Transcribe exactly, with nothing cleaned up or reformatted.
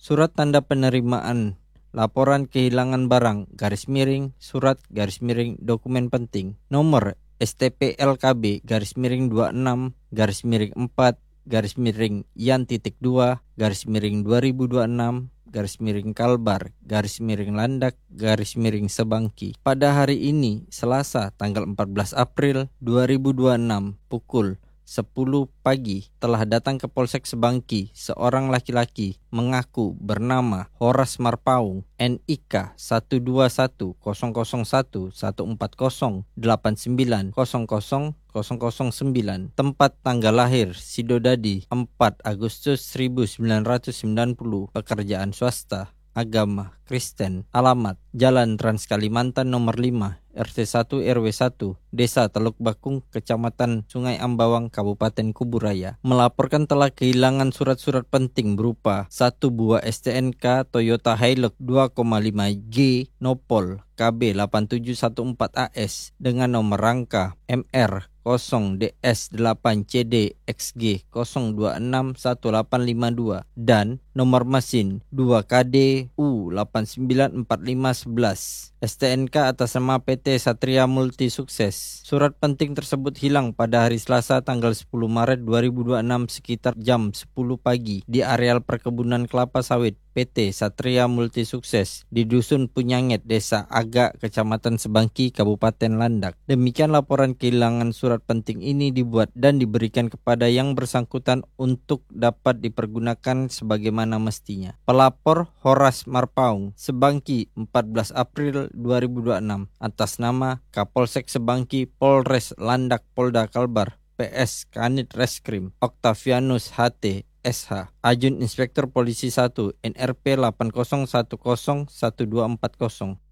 Surat tanda penerimaan laporan kehilangan barang garis miring surat garis miring dokumen penting nomor S T P L K B garis miring dua puluh enam garis miring empat garis miring yan titik dua garis miring dua ribu dua puluh enam garis miring Kalbar garis miring Landak garis miring Sebangki. Pada hari ini Selasa tanggal empat belas April dua ribu dua puluh enam pukul sepuluh pagi telah datang ke Polsek Sebangki seorang laki-laki mengaku bernama Horas Marpaung N I K satu dua satu nol nol satu satu empat nol delapan sembilan nol nol nol nol sembilan, tempat tanggal lahir Sidodadi empat Agustus seribu sembilan ratus sembilan puluh, pekerjaan swasta, agama Kristen, alamat Jalan Trans Kalimantan nomor lima R T satu R W satu Desa Teluk Bakung, Kecamatan Sungai Ambawang, Kabupaten Kuburaya, melaporkan telah kehilangan surat-surat penting berupa satu buah S T N K Toyota Hilux dua koma lima G Nopol K B delapan tujuh satu empat A S dengan nomor rangka M R nol D S delapan C D X G nol dua enam satu delapan lima dua dan nomor mesin dua K D U delapan sembilan empat lima satu satu. S T N K atas nama P T Satria Multi Sukses. Surat penting tersebut hilang pada hari Selasa tanggal sepuluh Maret dua ribu dua puluh enam sekitar jam sepuluh pagi di areal perkebunan kelapa sawit P T Satria Multi Sukses di Dusun Punyanget, Desa Agak, Kecamatan Sebangki, Kabupaten Landak. Demikian laporan kehilangan surat penting ini dibuat dan diberikan kepada yang bersangkutan untuk dapat dipergunakan sebagaimana mestinya. Pelapor Horas Marpaung, Sebangki, empat belas April dua ribu dua puluh enam, atas nama Kapolsek Sebangki, Polres Landak, Polda Kalbar, P S Kanit Reskrim Octavianus H T S H, Ajun Inspektur Polisi satu N R P delapan nol satu nol satu dua empat nol.